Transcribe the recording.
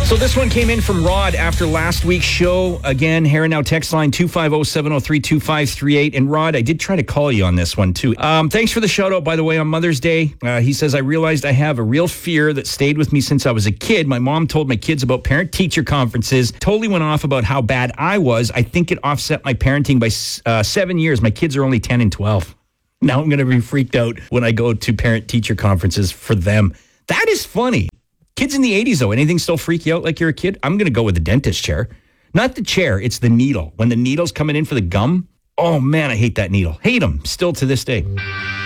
So this one came in from Rod after last week's show. Again, here and now text line 250-703-2538. And Rod, I did try to call you on this one too. Thanks for the shout out, by the way, on Mother's Day. He says, I realized I have a real fear that stayed with me since I was a kid. My mom told my kids about parent-teacher conferences, totally went off about how bad I was. I think it offset my parenting by 7 years. My kids are only 10 and 12. Now I'm going to be freaked out when I go to parent-teacher conferences for them. That is funny. Kids in the 80s, though, anything still freak you out like you're a kid? I'm going to go with the dentist chair. Not the chair, it's the needle. When the needle's coming in for the gum, oh, man, I hate that needle. Hate them, still to this day.